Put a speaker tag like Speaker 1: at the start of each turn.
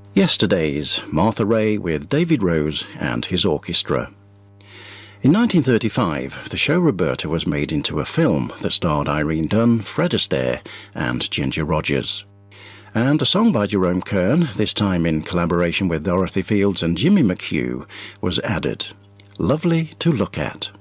Speaker 1: Yesterdays, Martha Raye with David Rose and his orchestra. In 1935, the show Roberta was made into a film that starred Irene Dunne, Fred Astaire and Ginger Rogers. And a song by Jerome Kern, this time in collaboration with Dorothy Fields and Jimmy McHugh, was added. Lovely to look at.